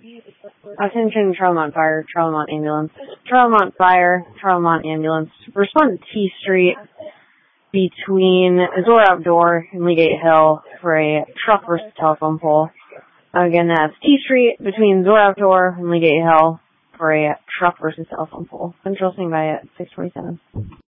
Attention, Charlemont Fire, Charlemont Ambulance. Charlemont Fire, Charlemont Ambulance. Respond to T Street between Azor Outdoor and Leagate Hill for a truck versus telephone pole. Again, that's T Street between Azor Outdoor and Leagate Hill for a truck versus telephone pole. Central standing by at 6:27.